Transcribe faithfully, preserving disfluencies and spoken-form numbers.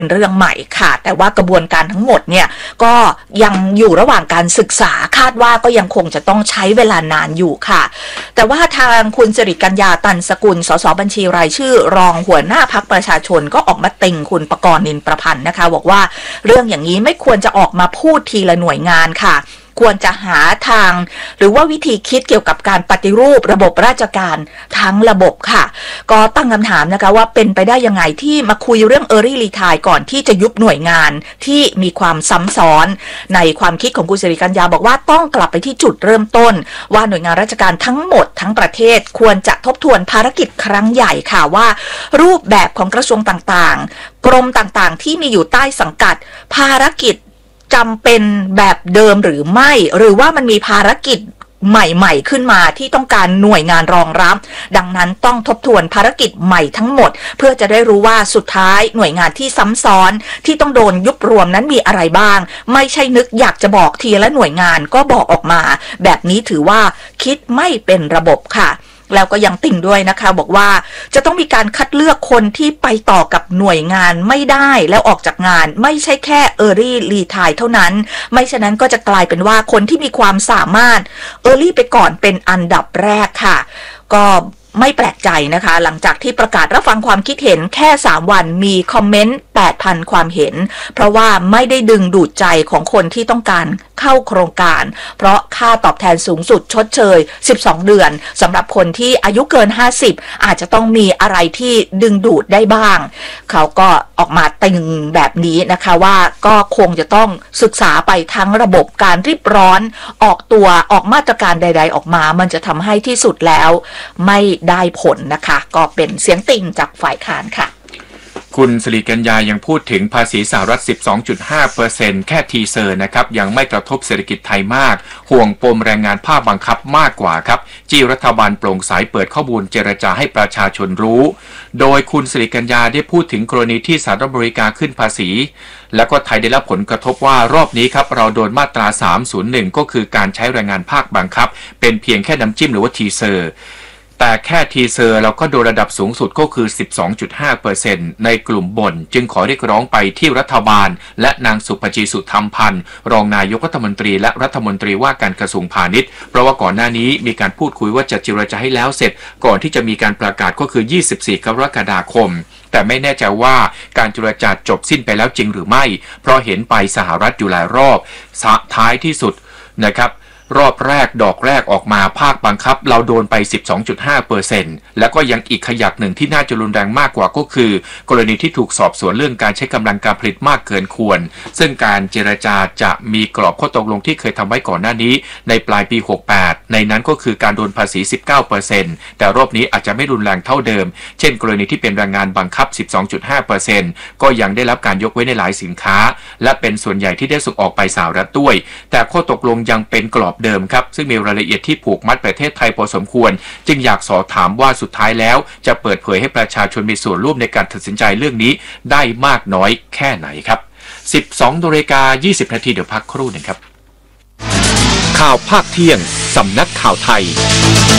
เรื่องใหม่ค่ะแต่ว่ากระบวนการทั้งหมดเนี่ยก็ยังอยู่ระหว่างการศึกษาคาดว่าก็ยังคงจะต้องใช้เวลานานอยู่ค่ะแต่ว่าทางคุณสิริกัญญาตันสกุลสสบัญชีรายชื่อรองหัวหน้าพรรคประชาชนก็ออกมาติงคุณปกรณ์นินประพันธ์นะคะบอกว่าเรื่องอย่างนี้ไม่ควรจะออกมาพูดทีละหน่วยงานค่ะควรจะหาทางหรือว่าวิธีคิดเกี่ยวกับการปฏิรูประบบราชการทั้งระบบค่ะก็ตั้งคำถามนะคะว่าเป็นไปได้ยังไงที่มาคุยเรื่อง Early Retire ก่อนที่จะยุบหน่วยงานที่มีความซ้ำซ้อนในความคิดของคุณสิริกัญญาบอกว่าต้องกลับไปที่จุดเริ่มต้นว่าหน่วยงานราชการทั้งหมดทั้งประเทศควรจะทบทวนภารกิจครั้งใหญ่ค่ะว่ารูปแบบของกระทรวงต่างๆกรมต่างๆที่มีอยู่ใต้สังกัดภารกิจจำเป็นแบบเดิมหรือไม่หรือว่ามันมีภารกิจใหม่ๆขึ้นมาที่ต้องการหน่วยงานรองรับดังนั้นต้องทบทวนภารกิจใหม่ทั้งหมดเพื่อจะได้รู้ว่าสุดท้ายหน่วยงานที่ซ้ำซ้อนที่ต้องโดนยุบรวมนั้นมีอะไรบ้างไม่ใช่นึกอยากจะบอกทีละหน่วยงานก็บอกออกมาแบบนี้ถือว่าคิดไม่เป็นระบบค่ะแล้วก็ยังติ่งด้วยนะคะบอกว่าจะต้องมีการคัดเลือกคนที่ไปต่อกับหน่วยงานไม่ได้แล้วออกจากงานไม่ใช่แค่ Early Retire เท่านั้นไม่ฉะนั้นก็จะกลายเป็นว่าคนที่มีความสามารถ Early ไปก่อนเป็นอันดับแรกค่ะก็ไม่แปลกใจนะคะหลังจากที่ประกาศรับฟังความคิดเห็นแค่สามวันมีคอมเมนต์ แปดพัน ความเห็นเพราะว่าไม่ได้ดึงดูดใจของคนที่ต้องการเข้าโครงการเพราะค่าตอบแทนสูงสุดชดเชยสิบสองเดือนสำหรับคนที่อายุเกินห้าสิบอาจจะต้องมีอะไรที่ดึงดูดได้บ้างเขาก็ออกมาตึงแบบนี้นะคะว่าก็คงจะต้องศึกษาไปทั้งระบบการรีบร้อนออกตัวออกมาตรการใดๆออกมามันจะทำให้ที่สุดแล้วไม่ได้ผลนะคะก็เป็นเสียงติ่งจากฝ่ายค้านค่ะคุณสิริกัญญายังพูดถึงภาษีสหรัฐ สิบสองจุดห้าเปอร์เซ็นต์ แค่ทีเซอร์นะครับยังไม่กระทบเศรษฐกิจไทยมากห่วงปมแรงงานภาคบังคับมากกว่าครับจี้รัฐบาลโปร่งใสเปิดข้อมูลเจรจาให้ประชาชนรู้โดยคุณสิริกัญญาได้พูดถึงกรณีที่สหรัฐอเมริกาขึ้นภาษีแล้วก็ไทยได้รับผลกระทบว่ารอบนี้ครับเราโดนมาตราสามศูนย์หนึ่งก็คือการใช้แรงงานภาคบังคับเป็นเพียงแค่น้ำจิ้มหรือว่าทีเซอร์แต่แค่ทีเซอร์เราก็โดนระดับสูงสุดก็คือ สิบสองจุดห้าเปอร์เซ็นต์ ในกลุ่มบ่นจึงขอเรียกร้องไปที่รัฐบาลและนางสุภจีสุธรรมพันธ์รองนายกรัฐมนตรีและรัฐมนตรีว่าการกระทรวงพาณิชย์เพราะว่าก่อนหน้านี้มีการพูดคุยว่าจะเจรจาให้แล้วเสร็จก่อนที่จะมีการประกาศก็คือยี่สิบสี่กรกฎาคมแต่ไม่แน่ใจว่าการเจรจาจบสิ้นไปแล้วจริงหรือไม่เพราะเห็นไปสหรัฐอยู่หลายรอบท้ายที่สุดนะครับรอบแรกดอกแรกออกมาภาคบังคับเราโดนไป สิบสองจุดห้าเปอร์เซ็นต์ แล้วก็ยังอีกขยักหนึ่งที่น่าจะรุนแรงมากกว่าก็คือกรณีที่ถูกสอบสวนเรื่องการใช้กำลังการผลิตมากเกินควรซึ่งการเจรจาจะมีกรอบข้อตกลงที่เคยทำไว้ก่อนหน้านี้ในปลายปีหกสิบแปดในนั้นก็คือการโดนภาษี สิบเก้าเปอร์เซ็นต์ แต่รอบนี้อาจจะไม่รุนแรงเท่าเดิมเช่นกรณีที่เป็นแรงงานบังคับ สิบสองจุดห้าเปอร์เซ็นต์ ก็ยังได้รับการยกเว้นในหลายสินค้าและเป็นส่วนใหญ่ที่ได้ส่งออกไปสหรัฐด้วยแต่ข้อตกลงยังเป็นกรอบเดิมครับซึ่งมีรายละเอียดที่ผูกมัดประเทศไทยพอสมควรจึงอยากสอบถามว่าสุดท้ายแล้วจะเปิดเผยให้ประชาชนมีส่วนร่วมในการตัดสินใจเรื่องนี้ได้มากน้อยแค่ไหนครับ สิบสองนาฬิกายี่สิบนาทีเดี๋ยวพักครู่หนึ่งครับข่าวภาคเที่ยงสำนักข่าวไทย